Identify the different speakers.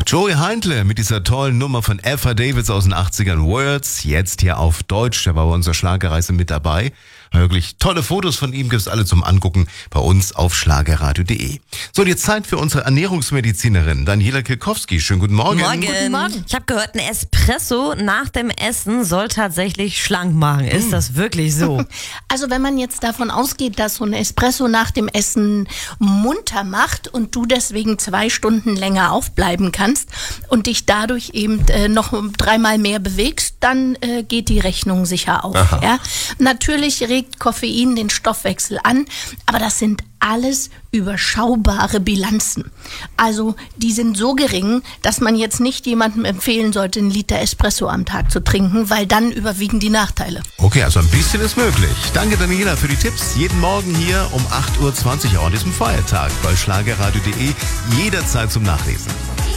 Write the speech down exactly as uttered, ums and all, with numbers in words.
Speaker 1: Joey Heindle mit dieser tollen Nummer von Eva Davids aus den achtzigern, Words, jetzt hier auf Deutsch. Der war bei unserer Schlagerreise mit dabei. Wirklich tolle Fotos von ihm gibt's alle zum Angucken bei uns auf schlagerradio punkt de. So, jetzt Zeit für unsere Ernährungsmedizinerin Daniela Kilkowski. Schönen guten Morgen.
Speaker 2: Morgen. Guten Morgen. Ich habe gehört, ein Espresso nach dem Essen soll tatsächlich schlank machen. Ist hm. das wirklich so?
Speaker 3: Also wenn man jetzt davon ausgeht, dass so ein Espresso nach dem Essen munter macht und du deswegen zwei Stunden länger aufbleiben kannst und dich dadurch eben äh, noch dreimal mehr bewegst, dann äh, geht die Rechnung sicher auf. Ja? Natürlich regt Koffein den Stoffwechsel an, aber das sind alles überschaubare Bilanzen. Also die sind so gering, dass man jetzt nicht jemandem empfehlen sollte, einen Liter Espresso am Tag zu trinken, weil dann überwiegen die Nachteile.
Speaker 1: Okay, also ein bisschen ist möglich. Danke Daniela für die Tipps. Jeden Morgen hier um acht Uhr zwanzig auch an diesem Feiertag bei schlagerradio punkt de. Jederzeit zum Nachlesen.